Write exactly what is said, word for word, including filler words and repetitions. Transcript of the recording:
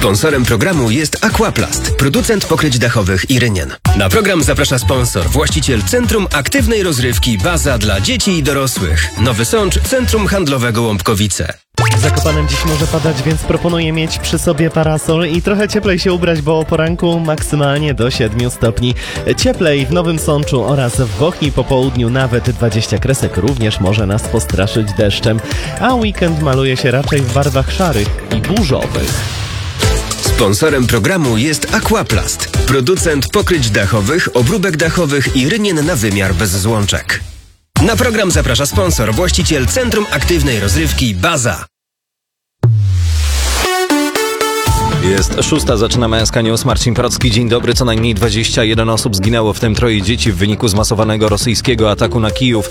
Sponsorem programu jest Aquaplast, producent pokryć dachowych i rynien. Na program zaprasza sponsor, właściciel Centrum Aktywnej Rozrywki Baza dla dzieci i dorosłych. Nowy Sącz, Centrum Handlowego Łąbkowice. W Zakopanem dziś może padać, więc proponuję mieć przy sobie parasol i trochę cieplej się ubrać, bo o poranku maksymalnie do siedmiu stopni. Cieplej w Nowym Sączu oraz w Bochni po południu nawet dwadzieścia kresek również może nas postraszyć deszczem, a weekend maluje się raczej w barwach szarych i burzowych. Sponsorem programu jest Aquaplast, producent pokryć dachowych, obróbek dachowych i rynien na wymiar bez złączek. Na program zaprasza sponsor, właściciel Centrum Aktywnej Rozrywki Baza. Jest szósta, zaczynamy S K News. Marcin Procki, dzień dobry. Co najmniej dwadzieścia jeden osób zginęło, w tym troje dzieci w wyniku zmasowanego rosyjskiego ataku na Kijów.